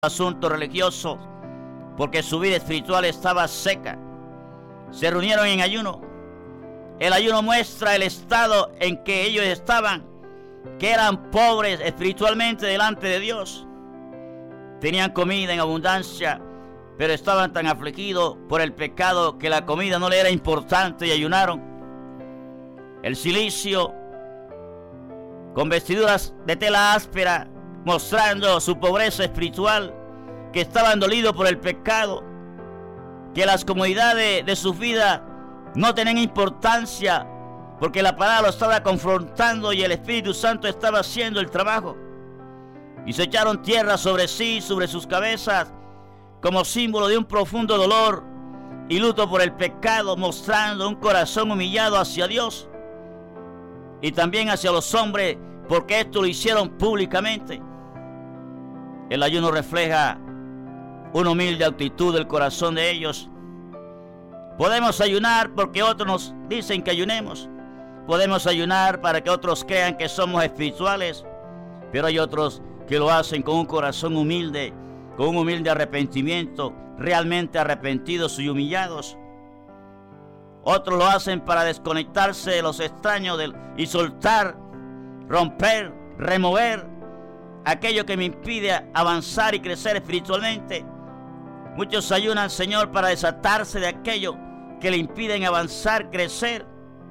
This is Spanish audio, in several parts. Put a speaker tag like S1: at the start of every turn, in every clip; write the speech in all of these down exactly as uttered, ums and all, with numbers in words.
S1: asunto religioso, porque su vida espiritual estaba seca. Se reunieron en ayuno. El ayuno muestra el estado en que ellos estaban, que eran pobres espiritualmente delante de Dios. Tenían comida en abundancia, pero estaban tan afligidos por el pecado que la comida no le era importante y ayunaron. El cilicio, con vestiduras de tela áspera, mostrando su pobreza espiritual, que estaban dolidos por el pecado, que las comodidades de su vida no tenían importancia, porque la palabra lo estaba confrontando y el Espíritu Santo estaba haciendo el trabajo. Y se echaron tierra sobre sí, sobre sus cabezas, como símbolo de un profundo dolor y luto por el pecado, mostrando un corazón humillado hacia Dios y también hacia los hombres, porque esto lo hicieron públicamente. El ayuno refleja una humilde actitud del corazón de ellos. Podemos ayunar porque otros nos dicen que ayunemos. Podemos ayunar para que otros crean que somos espirituales, pero hay otros que lo hacen con un corazón humilde, con un humilde arrepentimiento, realmente arrepentidos y humillados. Otros lo hacen para desconectarse de los extraños del, y soltar, romper, remover aquello que me impide avanzar y crecer espiritualmente. Muchos ayunan, Señor, para desatarse de aquello que le impiden avanzar, crecer.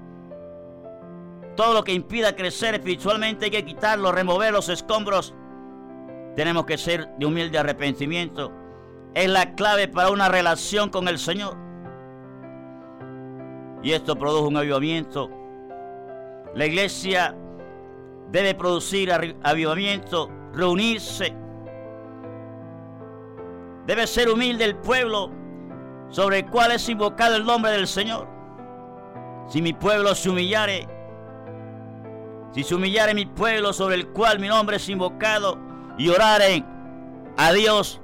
S1: Todo lo que impida crecer espiritualmente hay que quitarlo, remover los escombros. Tenemos que ser de humilde arrepentimiento. Es la clave para una relación con el Señor. Y esto produjo un avivamiento. La iglesia debe producir avivamiento, reunirse. Debe ser humilde el pueblo sobre el cual es invocado el nombre del Señor. Si mi pueblo se humillare, si se humillare mi pueblo sobre el cual mi nombre es invocado, y oraren a Dios,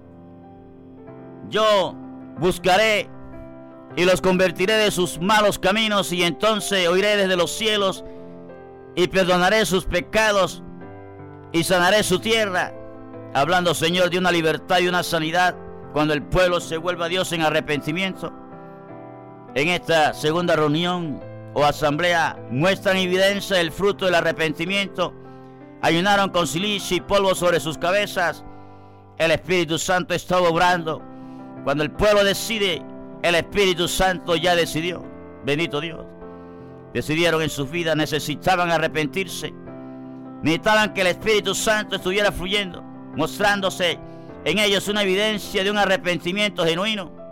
S1: yo buscaré y los convertiré de sus malos caminos, y entonces oiré desde los cielos y perdonaré sus pecados y sanaré su tierra. Hablando, Señor, de una libertad y una sanidad cuando el pueblo se vuelva a Dios en arrepentimiento. En esta segunda reunión o asamblea muestran evidencia del fruto del arrepentimiento. Ayunaron con silicio y polvo sobre sus cabezas. El Espíritu Santo está obrando. Cuando el pueblo decide, el Espíritu Santo ya decidió. Bendito Dios. Decidieron en sus vidas, necesitaban arrepentirse. Necesitaban que el Espíritu Santo estuviera fluyendo, mostrándose en ellos una evidencia de un arrepentimiento genuino.